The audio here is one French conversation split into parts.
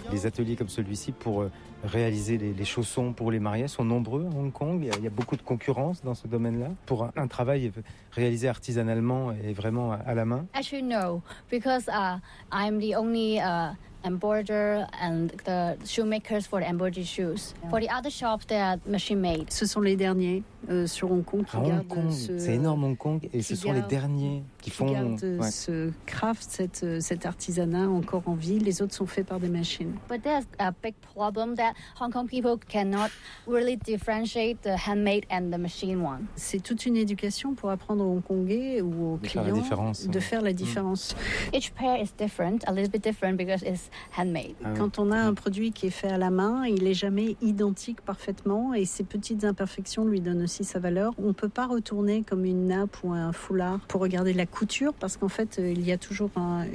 Les ateliers comme celui-ci pour réaliser les chaussons pour les mariés sont nombreux à Hong Kong. Il y a beaucoup de concurrence dans ce domaine-là. Pour un travail réalisé artisanalement et vraiment à la main. Actually, no, because I'm the only embroider and the shoemakers for the embroidery shoes. Yeah. For the other shops, they are machine made. Ce sont les derniers sur Hong Kong qui gardent c'est énorme Hong Kong et ce sont les derniers qui font ce craft, cet artisanat encore en vie. Les autres sont faits par des machines. But there's a big problem that Hong Kong people cannot really differentiate the handmade and the machine one. C'est toute une éducation pour apprendre aux Hongkongais ou aux clients de faire la différence. Each pair is different, a little bit different because it's handmade. Quand on a un produit qui est fait à la main, il n'est jamais identique parfaitement et ces petites imperfections lui donnent aussi sa valeur. On ne peut pas retourner comme une nappe ou un foulard pour regarder la couture parce qu'en fait, il y a toujours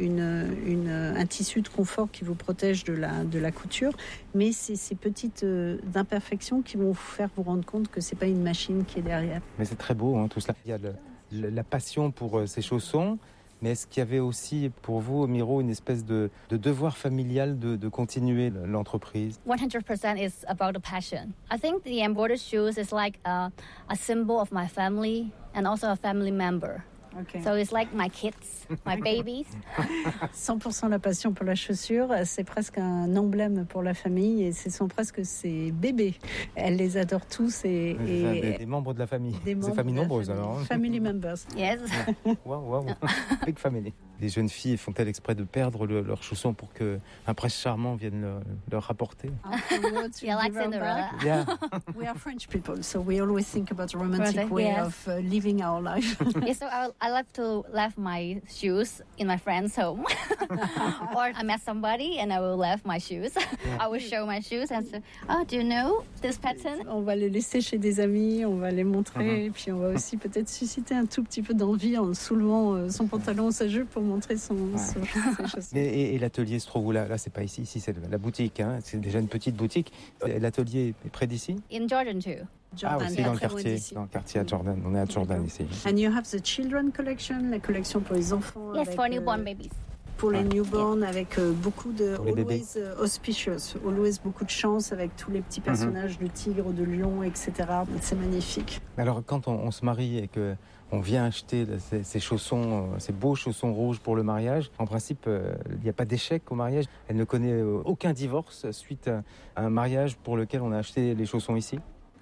un tissu de confort qui vous protège de la couture. Mais c'est ces petites imperfections qui vont vous faire vous rendre compte que ce n'est pas une machine qui est derrière. Mais c'est très beau, tout cela. Il y a la passion pour ces chaussons. Mais est-ce qu'il y avait aussi pour vous, Miro, une espèce de devoir familial de continuer l'entreprise? 100% is about the passion. I think the embroidered shoes is like a symbol of my family and also a family member. Okay. So it's like my kids, my babies. 100% la passion pour la chaussure, c'est presque un emblème pour la famille et ce sont presque ses bébés. Elle les adore tous et des membres de la famille. Des familles nombreuses alors. Family members. Yes. Wow. Big family. Les jeunes filles font-elles exprès de perdre leurs chaussons pour qu'un prince charmant vienne leur rapporter? Yeah, like Cinderella. Yeah. We are French people, so we always think about a romantic way of living our life. Yeah, so I love to leave my shoes in my friend's home. Or I met somebody and I will leave my shoes. Yeah. I will show my shoes and say, oh, do you know this pattern? On va les laisser chez des amis, on va les montrer et puis on va aussi peut-être susciter un tout petit peu d'envie en soulevant son pantalon ou sa jupe pour montrer ses chaussons. Et l'atelier se trouve où là, c'est pas ici c'est la boutique, c'est déjà une petite boutique. L'atelier est près d'ici? In Jordan too. Jordan, aussi dans le quartier à Jordan. On est à Jordan ici. And you have the children collection, la collection pour les enfants. Yes, for newborn babies. Pour les newborns, avec beaucoup de always auspicious, always beaucoup de chance avec tous les petits personnages de tigre, de lion, etc. C'est magnifique. Alors quand on se marie et que on vient acheter ces chaussons, ces beaux chaussons rouges pour le mariage, en principe, il n'y a pas d'échec au mariage. Elle ne connaît aucun divorce suite à un mariage pour lequel on a acheté les chaussons ici.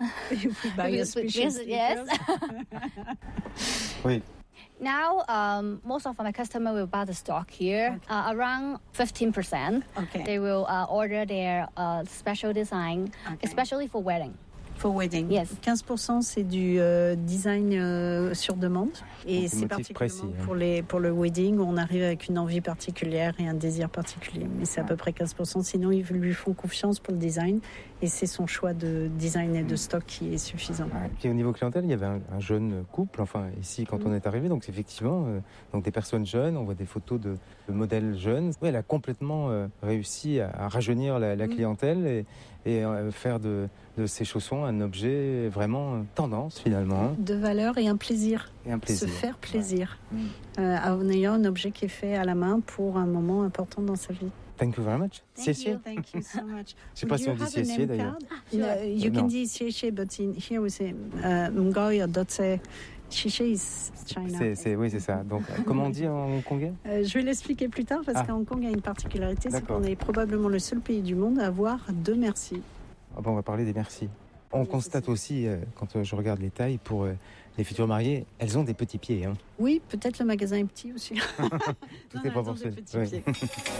Yes. Oui. Now, most of my customers will buy the stock here. Okay. Around 15%. Okay. They will order their special design, especially for wedding. For wedding. Yes. 15% c'est du design sur demande et c'est particulièrement précis, pour le wedding où on arrive avec une envie particulière et un désir particulier. Mais c'est à peu près 15%. Sinon, ils lui font confiance pour le design et c'est son choix de design et de stock qui est suffisant. Et puis au niveau clientèle, il y avait un jeune couple, ici quand on est arrivé, donc effectivement, donc des personnes jeunes, on voit des photos de modèles jeunes. Oui, elle a complètement réussi à rajeunir la clientèle et faire de ces chaussons un objet vraiment tendance finalement. De valeur et un plaisir. Se faire plaisir. En ayant un objet qui est fait à la main pour un moment important dans sa vie. Thank you very much. Thank you so much. Je sais pas si on dit siessier d'ailleurs. You can say siessier, but here we say Mgoyo Dotse. Chiché is China. Oui, c'est ça. Donc, comment on dit en hongkongais? Je vais l'expliquer plus tard parce qu'à Hong Kong, il y a une particularité, c'est qu'on est probablement le seul pays du monde à avoir 2 merci. On va parler des merci. On constate aussi, quand je regarde les tailles, pour les futurs mariés, elles ont des petits pieds. Oui, peut-être le magasin est petit aussi. Tout est proportionné.